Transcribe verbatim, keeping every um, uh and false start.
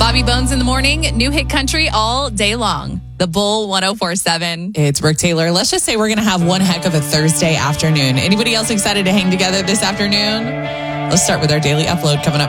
Bobby Bones in the morning, new hit country all day long. The Bull one oh four point seven. It's Brooke Taylor. Let's just say we're going to have one heck of a Thursday afternoon. Anybody else excited to hang together this afternoon? Let's start with our daily upload coming up.